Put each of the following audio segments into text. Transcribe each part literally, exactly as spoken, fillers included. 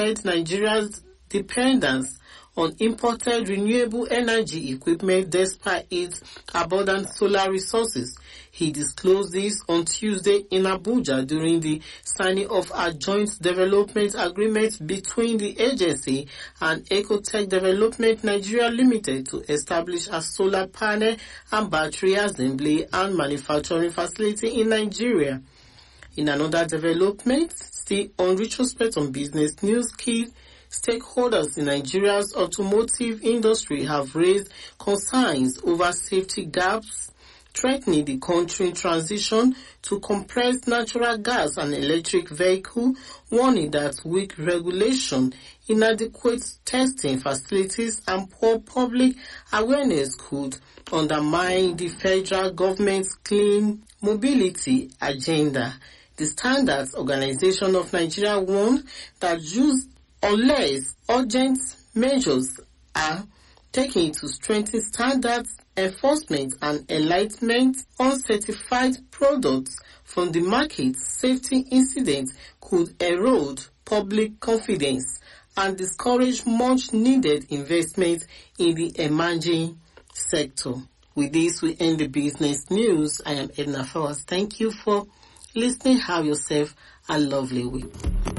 highlighted Nigeria's dependence on imported renewable energy equipment despite its abundant solar resources. He disclosed this on Tuesday in Abuja during the signing of a joint development agreement between the agency and Ecotech Development Nigeria Limited to establish a solar panel and battery assembly and manufacturing facility in Nigeria. In another development, still on retrospect on business news, key stakeholders in Nigeria's automotive industry have raised concerns over safety gaps threatening the country's transition to compressed natural gas and electric vehicle, warning that weak regulation, inadequate testing facilities, and poor public awareness could undermine the federal government's clean mobility agenda. The Standards Organization of Nigeria warned that use unless urgent measures are taken to strengthen standards enforcement and enlightenment on certified products from the market, safety incidents could erode public confidence and discourage much needed investment in the emerging sector. With this, we end the business news. I am Edna Fawaz. Thank you for listening. Have yourself a lovely week.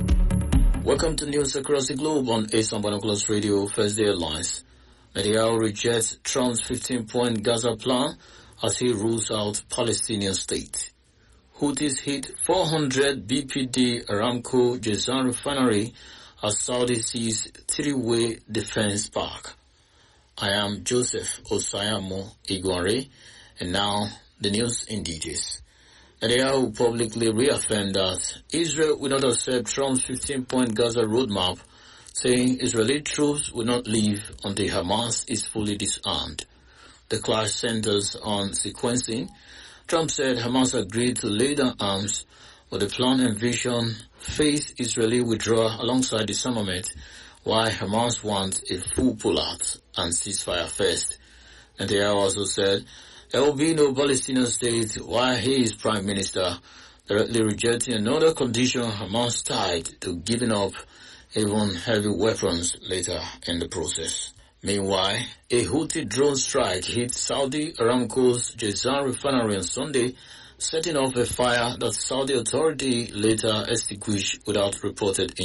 Welcome to News Across the Globe on Asian Binoculars Radio. First Day Headlines. Netanyahu rejects Trump's fifteen-point Gaza plan as he rules out Palestinian state. Houthis hit four hundred B P D Aramco Jazan refinery as Saudi sees three-way defense park. I am Joseph Osayamo Iguare, and now the news in details. Netanyahu publicly reaffirmed that Israel will not accept Trump's fifteen-point Gaza roadmap, saying Israeli troops will not leave until Hamas is fully disarmed. The clash centers on sequencing. Trump said Hamas agreed to lay down arms, but the plan envisioned phased Israeli withdrawal alongside disarmament, while Hamas wants a full pullout and ceasefire first. Netanyahu also said there will be no Palestinian state while he is prime minister, directly rejecting another condition Hamas tied to giving up even heavy weapons later in the process. Meanwhile, a Houthi drone strike hit Saudi Aramco's Jazan refinery on Sunday, setting off a fire that Saudi authority later extinguished without reported injury.